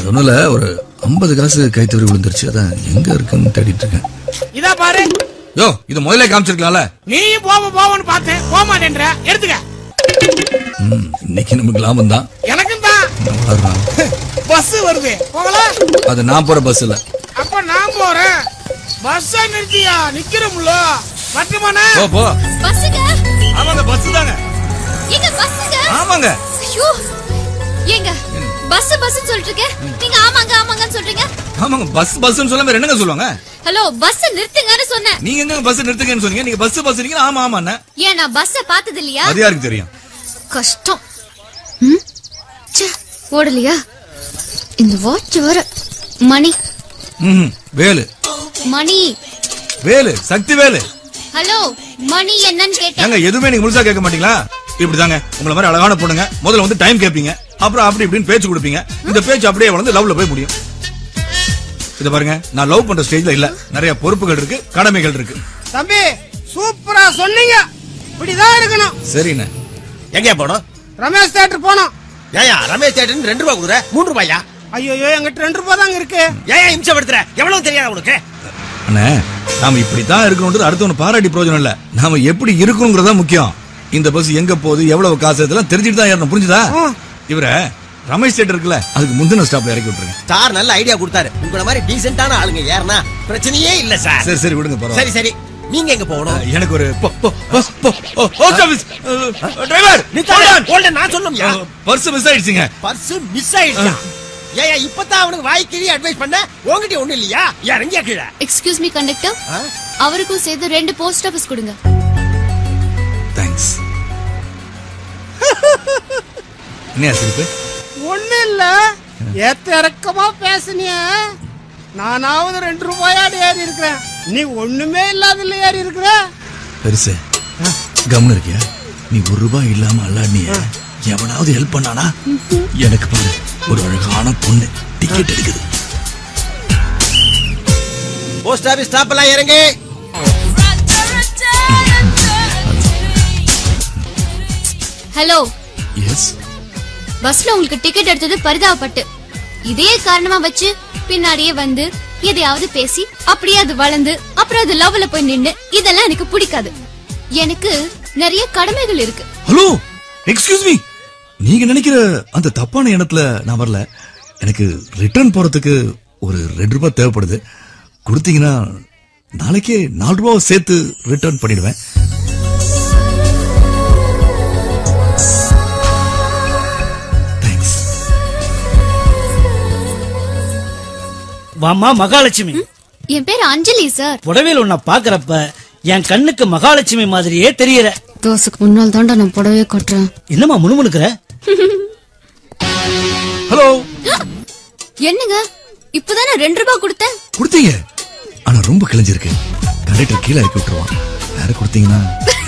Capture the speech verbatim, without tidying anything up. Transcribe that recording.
ஒண்ணுல ஒரு ஐம்பது காசு கைத்தறி விழுந்துருச்சு, அதான் எங்க இருக்குன்னு தேடிட்டு இருக்கேன். இதா பாரு. யோ, இது முதல்ல காமிச்சிருக்கலாம்ல. நீ போவ போவன்னு பார்த்தேன், போக மாட்டேன்ற. எடுத்துக்க. இன்னைக்கு நமக்கு லாபம் தான். எனக்கும் தான். பஸ் வருது, போகலாம். அது நான் போற பஸ் இல்ல. அப்ப நான் போறேன். பஸ் நிறுத்தியா நிக்கிறோம்ல. பட்டுமானே போ போ. பஸ்ஸுங்க. ஆமாங்க, பஸ் தாங்க. எங்க பஸ்ஸுங்க? ஆமாங்க. ஐயோ, ஏங்க பஸ் பஸ்னு சொல்லிட்டு இருக்கேன், நீங்க ஆமாங்க ஆமாங்கன்னு சொல்றீங்க. ஆமாங்க, பஸ் பஸ்னு சொல்லாம என்னங்க சொல்லுவாங்க? ஹலோ, பஸ் நிறுத்துங்கன்னு சொன்னேன். நீங்க எங்க பஸ் நிறுத்துங்கன்னு சொன்னீங்க? நீங்க பஸ் பஸ் நீங்க ஆமா ஆமாண்ணே. ஏன் நான் பஸ்ஸ பார்த்தது இல்லையா? அது யாருக்கு தெரியும்? கஷ்டம். ம் ச்சே, ஓடலையா? இந்த வாட்ச் வர மணி. ம் வேலு. மணி. வேலு, சக்தி வேலு. ஹலோ, மணி என்னன்னு கேட்டேன். ஏங்க எதுவுமே நீங்க முழுசா கேட்க மாட்டீங்களா? இப்படிதாங்க உங்களை மாதிரி அழகான பொண்ணுங்க முதல்ல வந்து டைம் கேட்பீங்க, அப்புறம் அப்படி இப்படின்னு பேச்சு கொடுப்பீங்க. இந்த பேச்சு அப்படியே வளர்ந்து லவ்ல போய் முடியும். இத பாருங்க, நான் லவ் பண்ற ஸ்டேஜ்ல இல்ல. நிறைய பொறுப்புகள் இருக்கு, கடமைகள் இருக்கு. தம்பி சூப்பரா சொன்னீங்க. இப்படிதான் இருக்கணும். சரிண்ணே. எங்க போனோம்? ரமேஷ் தியேட்டர் போனோம். ஏயா ரமேஷ் தியேட்டர் ரெண்டு ரூபாய் கொடுக்குற, மூணு ரூபாயா? ஐயோ, எங்கிட்ட ரெண்டு ரூபாய் தாங்க இருக்கு. ஏயா இம்சப்படுத்துற? எவ்வளவு தெரியாத உனக்கு? அண்ணே, நாம இப்படித்தான் இருக்கணும்ன்றது அடுத்தவன பாராட்டி பிரயோஜனம் இல்ல. நாம எப்படி இருக்கணும்ங்கறதா முக்கியம். இந்த பஸ் எங்க போகுது, எவ்வளவு காசு, இதெல்லாம் தெரிஞ்சுட்டு தான் ஏறணும். புரிஞ்சுதா? இவர ரமேஷ் தியேட்டர் இருக்குல்ல, அதுக்கு முந்தின ஸ்டாப்ல இறக்கி விட்டுருங்க. சார் நல்ல ஐடியா கொடுத்தாரு. உங்கள மாதிரி டீசென்ட்டான ஆளுங்க ஏறனா பிரச்சனையே இல்ல சார். சரி சரி விடுங்க, பரவாயில்லை. சரி சரி, நீங்க எங்க போகணும்? எனக்கு ஒரு போஸ்ட் ஆபீஸ் டிரைவர் நித்தாங்க. நான் சொல்லணும்யா? பர்ஸ் மிஸ் ஆயிடுச்சுங்க. பர்ஸ் மிஸ் ஆயிடுச்சா? ஏயா இப்பதான் அவனுக்கு வாய்க்கிழி அட்வைஸ் பண்ண, உங்ககிட்ட ஒண்ணு இல்லையா? இறங்கியா கீழே. எக்ஸ்கியூஸ் மீ கண்டக்டர், அவருக்கும் சேர்த்து ரெண்டு போஸ்ட் ஆபீஸ் கொடுங்க. தேங்க்ஸ். என்ன சிரிப்பு? ஒண்ணு இல்ல, ஏத்த இறக்கமா பேசுனிய. நானாவது ரெண்டு ரூபாயாடு ஏறி இருக்கிறேன், நீ ஒண்ணுமே இல்லாதல ஏறி இருக்கிற. பெருசு கம்னு இருக்கியா? நீ ஒரு ரூபாய் இல்லாம அல்லாடிய எவனாவது ஹெல்ப் பண்ணானா? எனக்கு பாரு, ஒரு அழகான பொண்ணு டிக்கெட் எடுக்குது. போஸ்ட் ஆபீஸ் ஸ்டாப் எல்லாம் இறங்கு. ஹலோ. எஸ். பஸ்ல உங்களுக்கு டிக்கெட் எடுத்தது பரிதாபப்பட்டு, இதே காரணமா வச்சு பின்னாடியே வந்து எதையாவது பேசி அப்படியே அது வளர்ந்து அப்புறம் அது லவ்ல போய் நின்னு, இதெல்லாம் எனக்கு பிடிக்காது. எனக்கு நிறைய கடமைகள் இருக்கு. Hello, excuse me. நீங்க நினைக்கிற அந்த தப்பான எண்ணத்துல நான் வரல. எனக்கு ரிட்டர்ன் போறதுக்கு ஒரு ரெண்டு ரூபாய் தேவைப்படுது. கொடுத்தீங்கன்னா நாளைக்கே நாலு ரூபாய் சேர்த்து ரிட்டர்ன் பண்ணிடுவேன். வாமா மகாலட்சுமி. என் பேர் அஞ்சலி சார். புடவையில் உன்னை பாக்குறப்ப என் கண்ணுக்கு மகாலட்சுமி மாதிரியே தெரியற. தோசுக்கு முன்னால் தாண்டா நான் புடவையே கட்டுறேன். என்னமா முணுமுணுக்கிற? ஹலோ. என்னங்க, இப்பதானே ரெண்டு ரூபாய் கொடுத்தேன். கொடுத்தீங்க, ஆனா ரொம்ப கிழிஞ்சிருக்கு. கண்டக்டர் கீழே இறக்கி விட்டுருவான். வேற கொடுத்தீங்கன்னா